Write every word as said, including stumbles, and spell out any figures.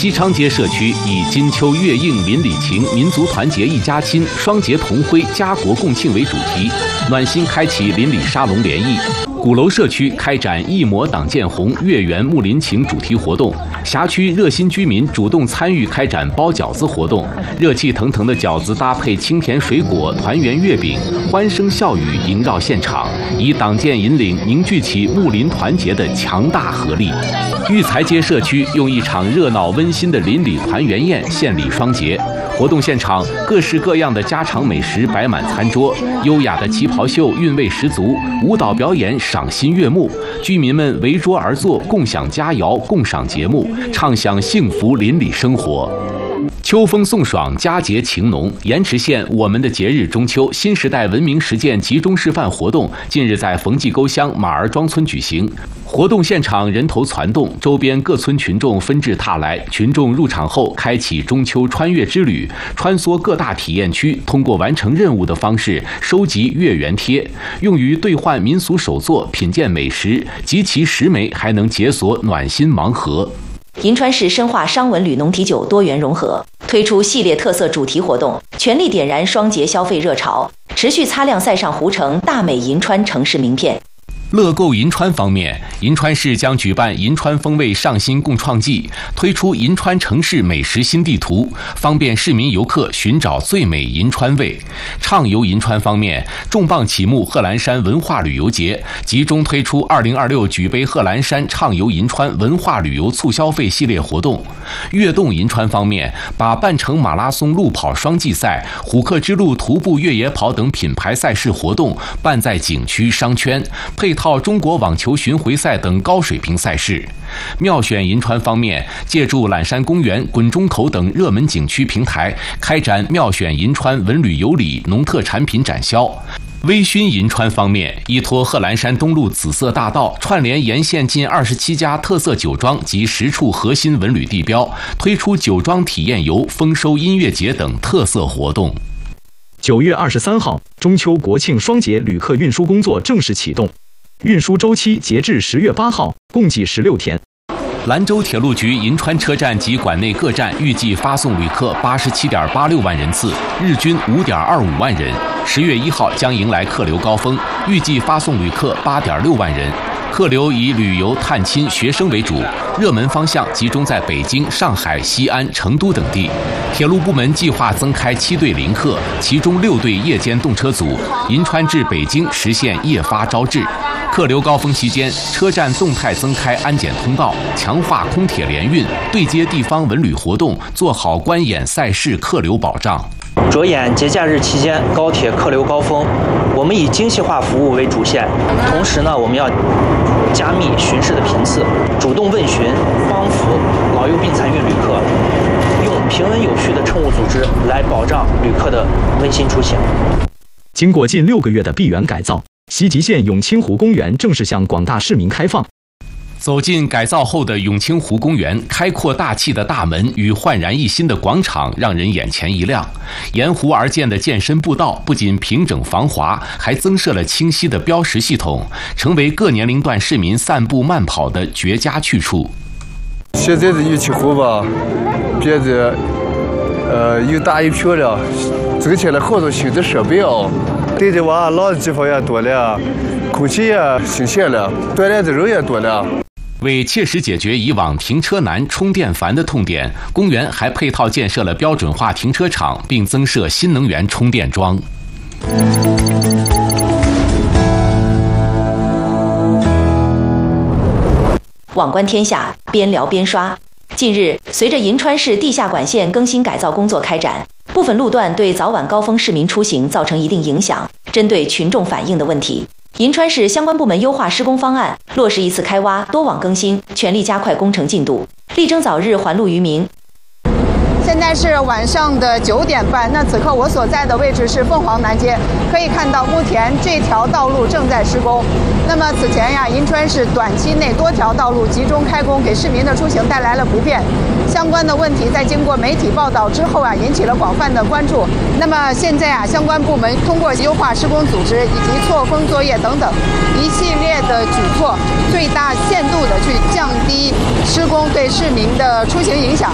西昌街社区以金秋月映邻里情，民族团结一家亲，双节同辉，家国共庆为主题，暖心开启邻里沙龙联谊。鼓楼社区开展一抹党建红，月圆睦邻情主题活动，辖区热心居民主动参与开展包饺子活动，热气腾腾的饺子搭配清甜水果、团圆月饼，欢声笑语萦绕现场，以党建引领，凝聚起睦邻团结的强大合力。育才街社区用一场热闹温馨的邻里团圆宴献礼双节。活动现场，各式各样的家常美食摆满餐桌，优雅的旗袍秀韵味十足，舞蹈表演赏心悦目。居民们围桌而坐，共享佳肴，共赏节目，畅享幸福邻里生活。秋风送爽，佳节情浓。盐池县我们的节日中秋新时代文明实践集中示范活动近日在冯记沟乡马儿庄村举行。活动现场人头攒动，周边各村群众纷至沓来。群众入场后，开启中秋穿越之旅，穿梭各大体验区，通过完成任务的方式收集月圆贴，用于兑换民俗手作、品鉴美食，集齐十枚还能解锁暖心盲盒。 银川市深化商文旅农体酒多元融合，推出系列特色主题活动，全力点燃双节消费热潮，持续擦亮塞上湖城大美银川城市名片。 乐购银川方面，银川市将举办银川风味上新共创季，推出银川城市美食新地图，方便市民游客寻找最美银川味。畅游银川方面，重磅启幕贺兰山文化旅游节，集中推出二零二六举杯贺兰山畅游银川文化旅游促消费系列活动。跃动银川方面，把半程马拉松路跑双季赛、虎克之路徒步越野跑等品牌赛事活动办在景区商圈，配套中国网球巡回赛等高水平赛事。妙选银川方面，借助揽山公园、滚中口等热门景区平台，开展妙选银川文旅有礼农特产品展销。微醺银川方面，依托贺兰山东路紫色大道，串联沿线近二十七家特色酒庄及十处核心文旅地标，推出酒庄体验游、丰收音乐节等特色活动。 九月二十三号，中秋国庆双节旅客运输工作正式启动，运输周期截至十月八号，共计十六天。 兰州铁路局银川车站及管内各站预计发送旅客八十七点八六万人次，日均五点二五万人。十月一号将迎来客流高峰，预计发送旅客八点六万人。客流以旅游、探亲、学生为主，热门方向集中在北京、上海、西安、成都等地。铁路部门计划增开七对临客，其中六对夜间动车组，银川至北京实现夜发招致。客流高峰期间，车站动态增开安检通道，强化空铁联运，对接地方文旅活动，做好观演赛事客流保障。 着眼节假日期间高铁客流高峰，我们以精细化服务为主线，同时呢，我们要加密巡视的频次，主动问询、帮扶老幼病残孕旅客，用平稳有序的乘务组织来保障旅客的温馨出行。 经过近六个月的闭园改造，西吉县永清湖公园正式向广大市民开放。 走进改造后的永清湖公园，开阔大气的大门与焕然一新的广场让人眼前一亮。沿湖而建的健身步道不仅平整防滑，还增设了清晰的标识系统，成为各年龄段市民散步慢跑的绝佳去处。 现在的永清湖吧，变得呃又大又漂亮，增添了好多新的设备哦，带着娃浪的地方也多了，空气也新鲜了，锻炼的人也多了。 为切实解决以往停车难、充电烦的痛点，公园还配套建设了标准化停车场，并增设新能源充电桩。 网观天下，边聊边刷。近日，随着银川市地下管线更新改造工作开展，部分路段对早晚高峰市民出行造成一定影响。针对群众反映的问题，银川市相关部门优化施工方案，落实一次开挖、多网更新，全力加快工程进度，力争早日还路于民。 现在是晚上的九点半，那此刻我所在的位置是凤凰南街，可以看到目前这条道路正在施工。那么此前呀，银川市短期内多条道路集中开工，给市民的出行带来了不便。相关的问题在经过媒体报道之后啊，引起了广泛的关注。那么现在啊，相关部门通过优化施工组织以及错峰作业等等一系列的举措，最大限度的去降低施工对市民的出行影响。